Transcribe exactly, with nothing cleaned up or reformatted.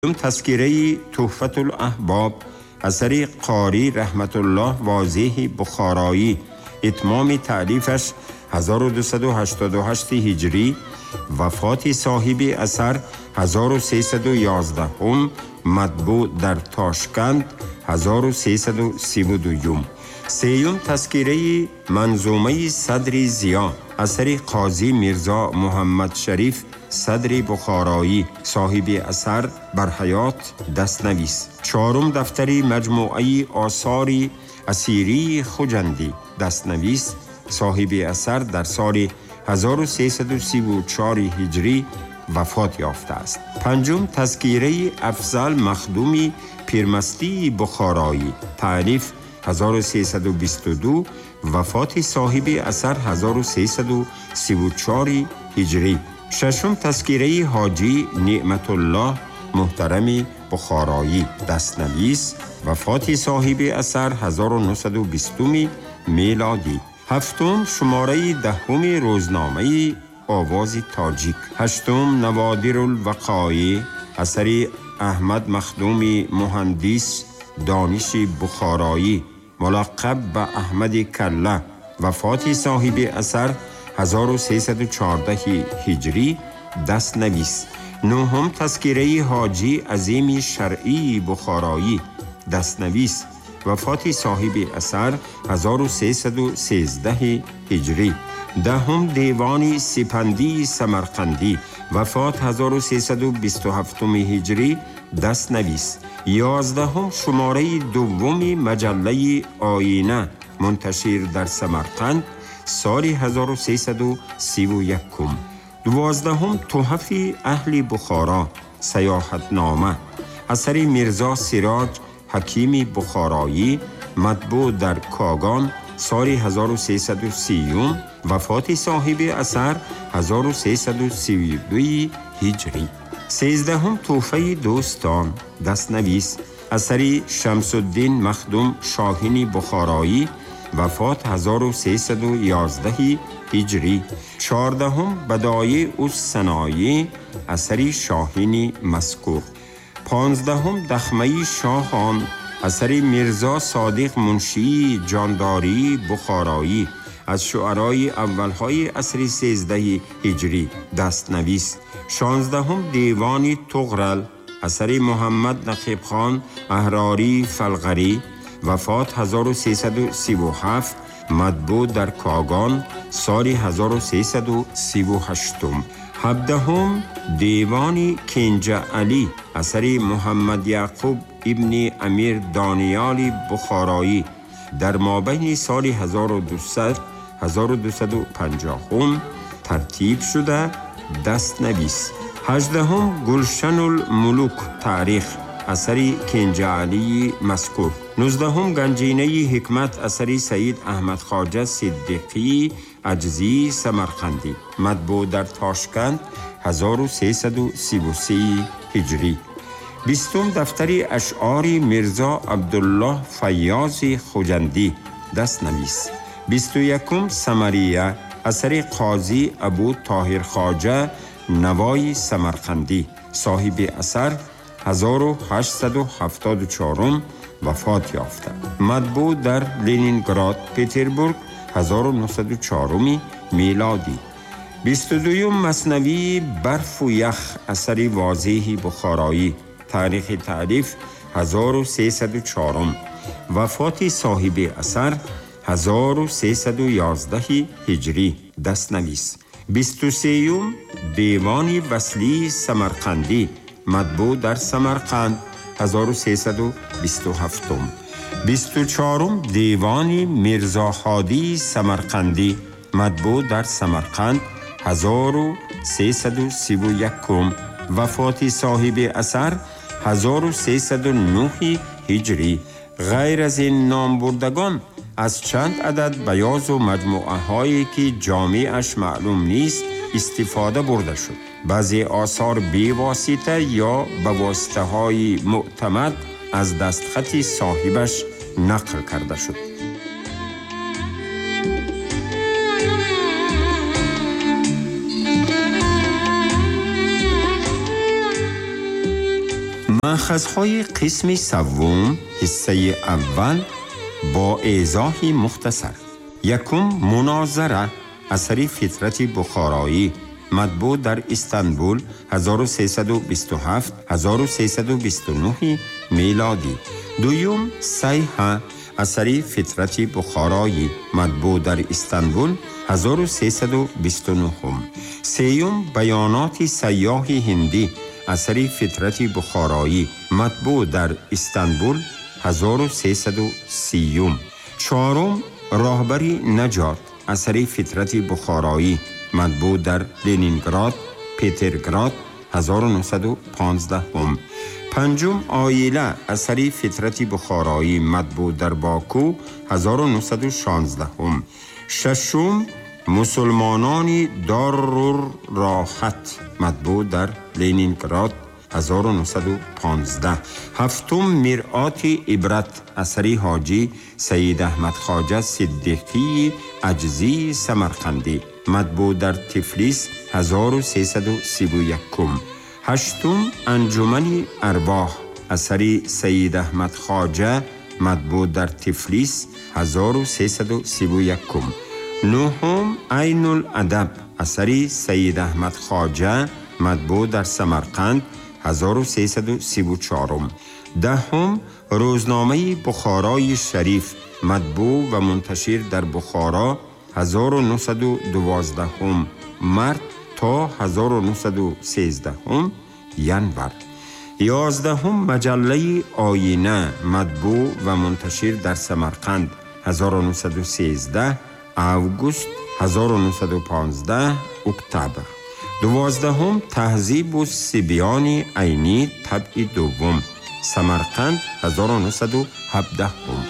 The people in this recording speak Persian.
تذکره تحفة الاحباب اثر قاری رحمت الله واضح بخارایی، اتمام تألیفش هزار و دویست و هشتاد و هشت هجری، وفات صاحب اثر هزار و سیصد و یازده هم، مطبوع در تاشکند هزار و سیصد و سی و دو. سیوم تذکره منظومه صدر ضیا اثر قاضی میرزا محمد شریف صدر بخارایی، صاحب اثر بر حیات دستنویس. چهارم دفتر مجموعه آثار اسیری خجندی دستنویس، صاحب اثر در سال هزار و سیصد و سی و چهار هجری وفات یافته است. پنجم تذکره افضل مخدومی پیرمستی بخارایی، تألیف هزار و سیصد و بیست و دو، وفات صاحب اثر هزار و سیصد و سی و چهار هجری. ششم تذکره حاجی نعمت الله محترم بخارایی دستنویس، وفات صاحب اثر هزار و نهصد و بیست میلادی. هفتم شماره دهم روزنامه آواز تاجیک. هشتم نوادر الوقایع اثر احمد مخدوم مهندس دانش بخارایی، ملقب به احمد کله، وفات صاحب اثر هزار و سیصد و چهارده هجری دستنویس. نهم تذکره حاجی عظیم شرعی بخارایی دستنویس، وفات صاحب اثر هزار و سیصد و سیزده هجری. دهم دیوان سپندی سمرقندی، وفات هزار و سیصد و بیست و هفت هجری دستنویس. یازدهم شماره دوم مجله آینه منتشر در سمرقند سال هزار و سیصد و سی و یک. دوازدهم تحف اهل بخارا سیاحت نامه اثر میرزا سراج حکیم بخارایی، مطبوع در کاگان سال هزار و سیصد و سی، وفات صاحب اثر هزار و سیصد و سی و دو هجری. سیزدهم تحفه دوستان دستنویس اثر شمس الدین مخدوم شاهین بخارایی، وفات هزار و سیصد و یازده هجری. چهاردهم بدایع الصنایع اثر شاهین مذکور. پانزدهم دخمه شاهان اثر میرزا صادق منشی جانداری بخارایی، از شعرای اولهای عصر سیزده هجری دستنویس. شانزدهم دیوان تغرل اثر محمد نقیب خان احراری فلغری، وفات هزار و سیصد و سی و هفت، مطبوع در کاگان سال هزار و سیصد و سی و هشت. هفدهم دیوان کنج علی اثر محمد یعقوب ابن امیر دانیالی بخارایی، در مابین سال هزار و دویست هزار و دویست و پنجاه ترتیب شده دستنویس. هجدهم گلشن الملوک تاریخ اثر کنج علی مذکور. نوزدهم گنجینه حکمت اثر سید احمد خواجه صدیقی عجزی سمرقندی، مطبوع در تاشکند هزار و سیصد و سی و سه هجری. بیستم دفتر اشعار میرزا عبدالله فیاض خجندی دستنویس. بیست و یکم سمریه اثر قاضی ابو طاهر خواجه نوای سمرقندی، صاحب اثر هزار و هشتصد و هفتاد و چهار وفات یافته، مطبوع در لنینگراد پترزبورگ هزار و نهصد و چهار میلادی. بیست و دوم مثنوی برف و یخ اثر واضح بخارایی، تاریخ تألیف هزار و سیصد و چهار، وفات صاحب اثر هزار و سیصد و یازده هجری دستنویس. بیست و سوم دیوان وصلی سمرقندی، مطبوع در سمرقند هزار و سیصد و بیست و هفت. بیست و چهارم دیوان میرزا هادی سمرقندی، مطبوع در سمرقند هزار و سیصد و سی و یک، وفات صاحب اثر هزار و سیصد و نه هجری. غیر از این نام بردگان از چند عدد بیاض و مجموعه هایی که جامعش معلوم نیست استفاده برده شد. بعضی آثار بی واسطه یا به واسطه های معتمد از دستخط صاحبش نقل کرده شد. مأخذهای قسم سوم حصه اول با ایضاح مختصر. یکم، مناظره اثر فطرت بخارایی، مطبوع در استانبول هزار و سیصد و بیست و هفت هزار و سیصد و بیست و نه میلادی. دویم، صیحه اثر فطرت بخارایی، مطبوع در استانبول هزار و سیصد و بیست و نه. سیوم، بیانات سیاح هندی اثر فطرت بخارایی، مطبوع در استانبول هزار و سیصد و سی. چهارم، راهبری نجات اثر فطرت بخارایی، مطبوع در لنینگراد، پترگراد هزار و نهصد و پانزده. پنجم، آیله اثر فطرت بخارایی، مطبوع در باکو هزار و نهصد و شانزده. ششم، مسلمانان دار راحت، مطبوع در لنینگراد هزار و نهصد و پانزده. هفتم، مرآت عبرت اثر حاجی سید احمد خواجه صدیقی عجزی سمرقندی، مطبوع در تفلیس هزار و سیصد و سی و یک. هشتم، انجمن ارواح اثر سید احمد خواجه، مطبوع در تفلیس هزار و سیصد و سی و یک. نهم، عین الادب اثر سید احمد خواجه، مطبوع در سمرقند هزار و سیصد و سی و چهار. دهم، روزنامه بخارای شریف، مطبوع و منتشر در بخارا هزار و نهصد و دوازده مرد تا هزار و نهصد و سیزده ینور. یازدهم، مجله آینه، مطبوع و منتشر در سمرقند هزار و نهصد و سیزده اوگوست هزار و نهصد و پانزده اکتبر. دوازدهم، تهذیب الصبیان عینی طبع دوم، سمرقند هزار و نهصد و هفده.